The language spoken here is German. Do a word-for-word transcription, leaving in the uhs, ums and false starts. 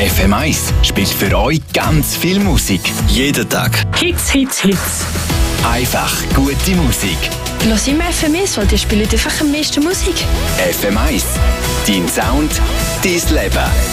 F M eins spielt für euch ganz viel Musik. Jeden Tag. Hits, Hits, Hits. Einfach gute Musik. Lass immer F M eins, weil die spielen einfach am meisten Musik. F M eins. Dein Sound, dein Leben.